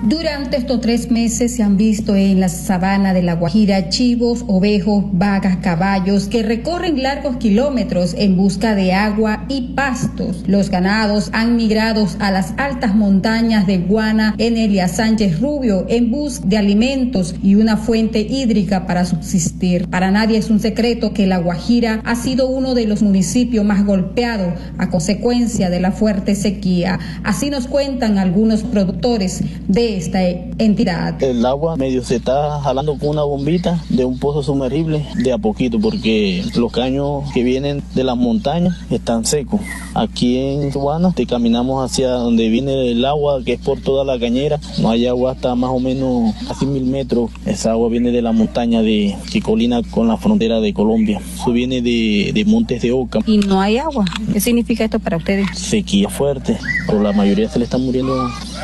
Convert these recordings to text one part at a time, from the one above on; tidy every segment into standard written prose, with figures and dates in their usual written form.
Durante estos 3 meses se han visto en la sabana de La Guajira chivos, ovejos, vacas, caballos que recorren largos kilómetros en busca de agua y pastos. Los ganados han migrado a las altas montañas de Guana en Elías Sánchez Rubio en busca de alimentos y una fuente hídrica para subsistir. Para nadie es un secreto que La Guajira ha sido uno de los municipios más golpeados a consecuencia de la fuerte sequía. Así nos cuentan algunos productores de esta entidad. El agua medio se está jalando con una bombita de un pozo sumergible de a poquito, porque los caños que vienen de las montañas están secos. Aquí en Guana te caminamos hacia donde viene el agua, que es por toda la cañera. No hay agua hasta más o menos casi 1000 metros. Esa agua viene de la montaña que colina con la frontera de Colombia. Eso viene de Montes de Oca. ¿Y no hay agua? ¿Qué significa esto para ustedes? Sequía fuerte, pero la mayoría se le están muriendo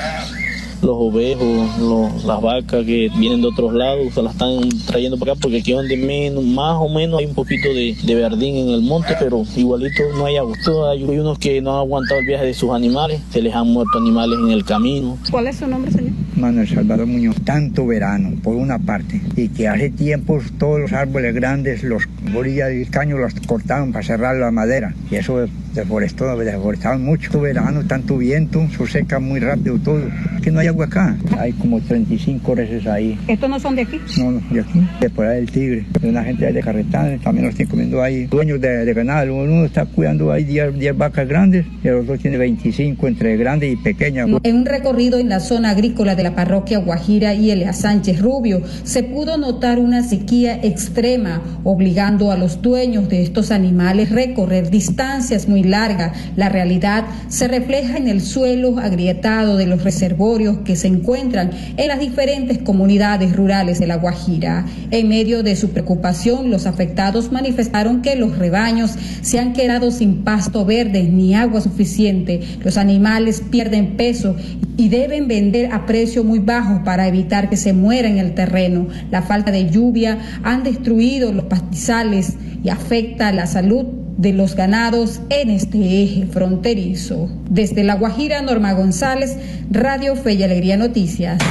los ovejos, las vacas que vienen de otros lados, se las están trayendo para acá porque aquí donde más o menos hay un poquito de verdín en el monte, pero igualito no hay agua. Hay unos que no han aguantado el viaje de sus animales, se les han muerto animales en el camino. ¿Cuál es su nombre, señor? Manuel Salvador Muñoz. Tanto verano, por una parte, y que hace tiempos todos los árboles grandes, los borillas y caños los cortaron para cerrar la madera, y eso deforestaron mucho. Verano, tanto viento, se seca muy rápido todo. Que no hay agua acá. Hay como 35 reses ahí. ¿Estos no son de aquí? No, de aquí, de por ahí del Tigre. De una gente de Carretán, también los tienen comiendo ahí. Dueños de ganado, uno está cuidando ahí 10 vacas grandes, y el otro tiene 25 entre grandes y pequeñas. En un recorrido en la zona agrícola de la parroquia Guajira y Elías Sánchez Rubio, se pudo notar una sequía extrema, obligando a los dueños de estos animales a recorrer distancias muy largas. La realidad se refleja en el suelo agrietado de los reservorios que se encuentran en las diferentes comunidades rurales de La Guajira. En medio de su preocupación, los afectados manifestaron que los rebaños se han quedado sin pasto verde ni agua suficiente. Los animales pierden peso y deben vender a precio muy bajo para evitar que se muera en el terreno. La falta de lluvia han destruido los pastizales y afecta la salud de los ganados en este eje fronterizo. Desde La Guajira, Norma González, Radio Fe y Alegría Noticias.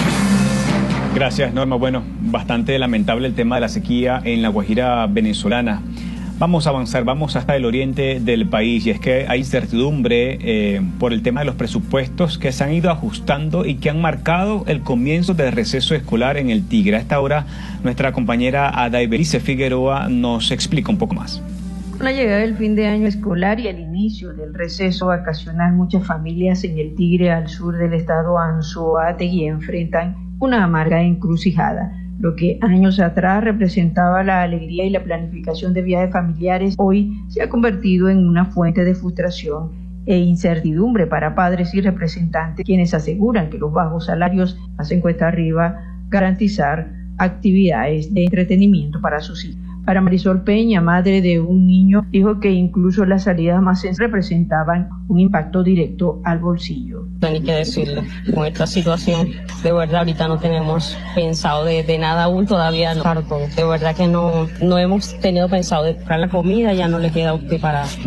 Gracias, Norma. Bueno, bastante lamentable el tema de la sequía en La Guajira venezolana. Vamos a avanzar, vamos hasta el oriente del país, y es que hay incertidumbre por el tema de los presupuestos que se han ido ajustando y que han marcado el comienzo del receso escolar en el Tigre. A esta hora, nuestra compañera Adaibelice Figueroa nos explica un poco más. Con la llegada del fin de año escolar y el inicio del receso vacacional, muchas familias en el Tigre, al sur del estado Anzoátegui, enfrentan una amarga encrucijada. Lo que años atrás representaba la alegría y la planificación de viajes familiares, hoy se ha convertido en una fuente de frustración e incertidumbre para padres y representantes, quienes aseguran que los bajos salarios hacen cuesta arriba garantizar actividades de entretenimiento para sus hijos. Para Marisol Peña, madre de un niño, dijo que incluso las salidas más representaban un impacto directo al bolsillo. No hay que decirle, con esta situación, de verdad ahorita no tenemos pensado de nada aún, todavía no. De verdad que no hemos tenido pensado de comprar la comida, ya no le queda a usted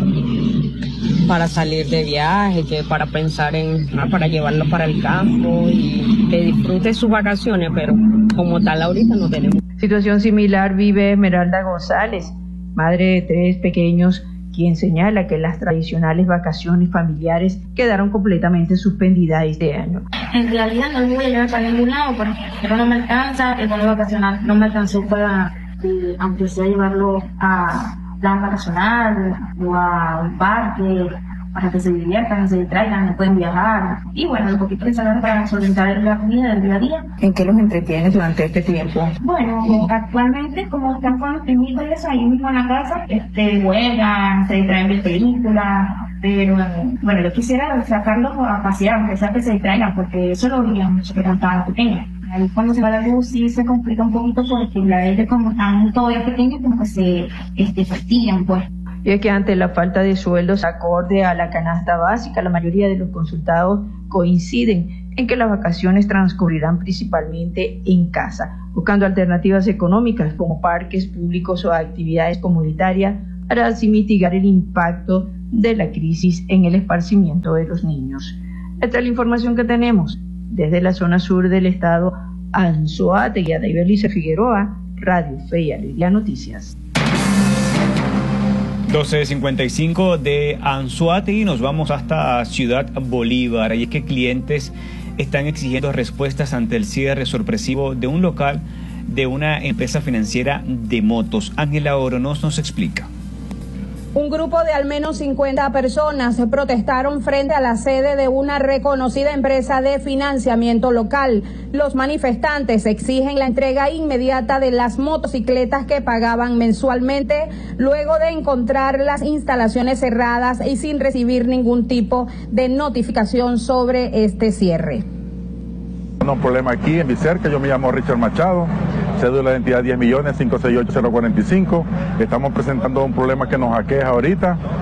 para salir de viaje, que para pensar para llevarlo para el campo y que disfrute sus vacaciones, pero como tal ahorita no tenemos. Situación similar vive Esmeralda González, madre de 3 pequeños, quien señala que las tradicionales vacaciones familiares quedaron completamente suspendidas este año. En realidad no me voy a llevar para ningún lado porque no me alcanza, el bono vacacional no me alcanzó para, aunque sea llevarlo a plan vacacional o a un parque, para que se diviertan, se distraigan, no pueden viajar. Y bueno, un poquito de salario para solventar la comida del día a día. ¿En qué los entretienes durante este tiempo? Bueno, actualmente, como están con los primitos y eso, ahí mismo en la casa, juegan, se distraen de películas, pero bueno, yo quisiera sacarlos a pasear, aunque sea que se distraigan, porque eso lo obligan mucho que estaban pequeños. Ahí cuando se va la luz sí se complica un poquito porque la ellos como están todavía pequeños como que se fastidian pues. Y es que ante la falta de sueldos acorde a la canasta básica, la mayoría de los consultados coinciden en que las vacaciones transcurrirán principalmente en casa, buscando alternativas económicas como parques públicos o actividades comunitarias para así mitigar el impacto de la crisis en el esparcimiento de los niños. Esta es la información que tenemos. Desde la zona sur del estado Anzoátegui, Daibelice Figueroa, Radio Fe y Alegría Noticias. 12:55 de Anzoátegui, nos vamos hasta Ciudad Bolívar. Y es que clientes están exigiendo respuestas ante el cierre sorpresivo de un local de una empresa financiera de motos. Ángela Oronoz nos explica. Un grupo de al menos 50 personas protestaron frente a la sede de una reconocida empresa de financiamiento local. Los manifestantes exigen la entrega inmediata de las motocicletas que pagaban mensualmente, luego de encontrar las instalaciones cerradas y sin recibir ningún tipo de notificación sobre este cierre. Un problema aquí en mi cerca, yo me llamo Richard Machado, cédula de identidad 10.568.045. Estamos presentando un problema que nos aqueja ahorita.